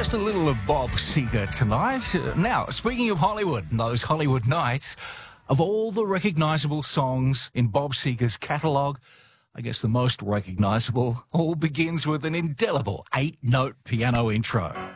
just a little of Bob Seger tonight. Now, speaking of Hollywood, those Hollywood nights, of all the recognisable songs in Bob Seger's catalogue, I guess the most recognisable all begins with an indelible 8-note piano intro.